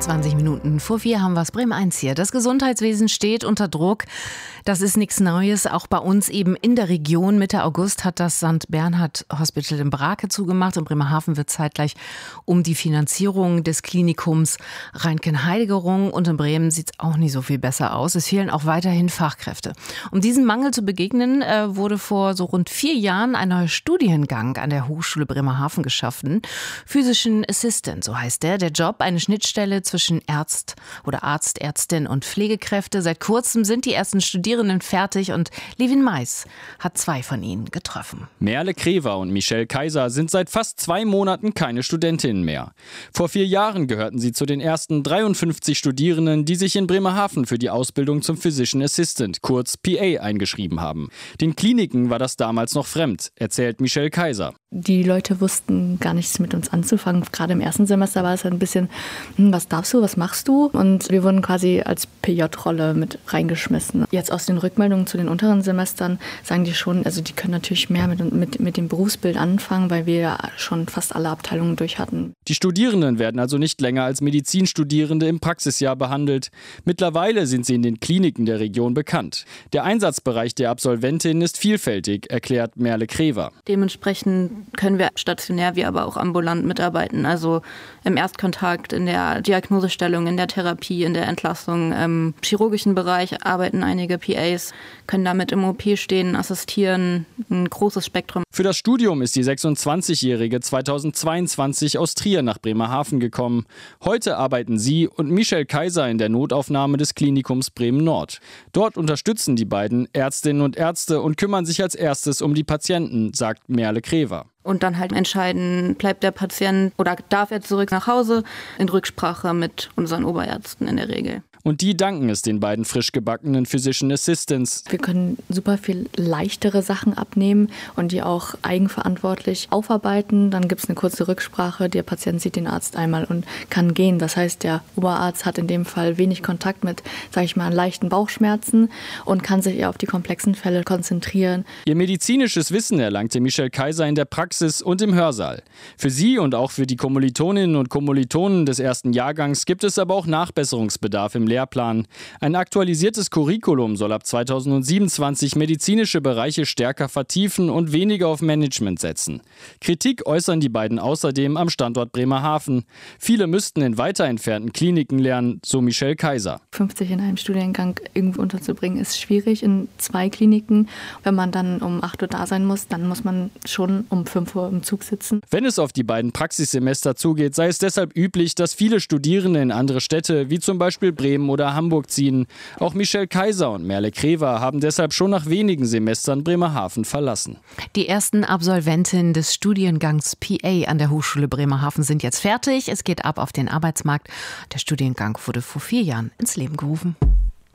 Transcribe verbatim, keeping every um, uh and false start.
zwanzig Minuten vor vier haben wir es, Bremen eins hier. Das Gesundheitswesen steht unter Druck. Das ist nichts Neues. Auch bei uns eben in der Region. Mitte August hat das Sankt Bernhard Hospital in Brake zugemacht. In Bremerhaven wird zeitgleich um die Finanzierung des Klinikums Rhein-Kinn-Heide gerungen. Und in Bremen sieht es auch nicht so viel besser aus. Es fehlen auch weiterhin Fachkräfte. Um diesem Mangel zu begegnen, äh, wurde vor so rund vier Jahren ein neuer Studiengang an der Hochschule Bremerhaven geschaffen. Physician Assistant, so heißt der. Der Job, eine Schnittstelle zwischen Arzt oder Arzt, Ärztin und Pflegekräfte. Seit kurzem sind die ersten Studierenden fertig und Levin Mais hat zwei von ihnen getroffen. Merle Krever und Michelle Kaiser sind seit fast zwei Monaten keine Studentinnen mehr. Vor vier Jahren gehörten sie zu den ersten dreiundfünfzig Studierenden, die sich in Bremerhaven für die Ausbildung zum Physician Assistant, kurz P A, eingeschrieben haben. Den Kliniken war das damals noch fremd, erzählt Michelle Kaiser. Die Leute wussten gar nichts mit uns anzufangen. Gerade im ersten Semester war es ein bisschen, hm, was darfst du, was machst du? Und wir wurden quasi als P J-Rolle mit reingeschmissen. Jetzt aus den Rückmeldungen zu den unteren Semestern sagen die schon, also die können natürlich mehr mit, mit, mit dem Berufsbild anfangen, weil wir ja schon fast alle Abteilungen durch hatten. Die Studierenden werden also nicht länger als Medizinstudierende im Praxisjahr behandelt. Mittlerweile sind sie in den Kliniken der Region bekannt. Der Einsatzbereich der Absolventin ist vielfältig, erklärt Merle Krever. Dementsprechend können wir stationär wie aber auch ambulant mitarbeiten. Also im Erstkontakt, in der Diagnosestellung, in der Therapie, in der Entlassung. Im chirurgischen Bereich arbeiten einige P As, können damit im O P stehen, assistieren, ein großes Spektrum. Für das Studium ist die sechsundzwanzigjährige zweitausendzweiundzwanzig aus Trier nach Bremerhaven gekommen. Heute arbeiten sie und Michelle Kaiser in der Notaufnahme des Klinikums Bremen-Nord. Dort unterstützen die beiden Ärztinnen und Ärzte und kümmern sich als erstes um die Patienten, sagt Merle Krever. Und dann halt entscheiden, bleibt der Patient oder darf er zurück nach Hause, in Rücksprache mit unseren Oberärzten in der Regel. Und die danken es den beiden frisch gebackenen Physician Assistants. Wir können super viel leichtere Sachen abnehmen und die auch eigenverantwortlich aufarbeiten. Dann gibt es eine kurze Rücksprache, der Patient sieht den Arzt einmal und kann gehen. Das heißt, der Oberarzt hat in dem Fall wenig Kontakt mit, sage ich mal, leichten Bauchschmerzen und kann sich eher auf die komplexen Fälle konzentrieren. Ihr medizinisches Wissen erlangte Michelle Kaiser in der Praxis und im Hörsaal. Für sie und auch für die Kommilitoninnen und Kommilitonen des ersten Jahrgangs gibt es aber auch Nachbesserungsbedarf im Lehrplan. Ein aktualisiertes Curriculum soll ab zweitausendsiebenundzwanzig medizinische Bereiche stärker vertiefen und weniger auf Management setzen. Kritik äußern die beiden außerdem am Standort Bremerhaven. Viele müssten in weiter entfernten Kliniken lernen, so Michelle Kaiser. fünfzig in einem Studiengang irgendwo unterzubringen ist schwierig in zwei Kliniken. Wenn man dann um acht Uhr da sein muss, dann muss man schon um fünf Uhr im Zug sitzen. Wenn es auf die beiden Praxissemester zugeht, sei es deshalb üblich, dass viele Studierende in andere Städte, wie zum Beispiel Bremen oder Hamburg, ziehen. Auch Michelle Kaiser und Merle Krever haben deshalb schon nach wenigen Semestern Bremerhaven verlassen. Die ersten Absolventinnen des Studiengangs P A an der Hochschule Bremerhaven sind jetzt fertig. Es geht ab auf den Arbeitsmarkt. Der Studiengang wurde vor vier Jahren ins Leben gerufen.